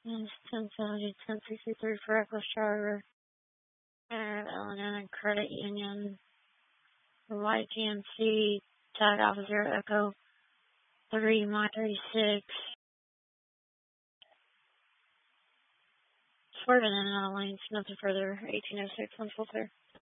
It's 1070, 1063 for Echo Charter, Illinois Credit Union, White GMC, Tag Officer Echo 3, My 36. Swerving in and out of lanes, nothing further, 1806, 1 full clear.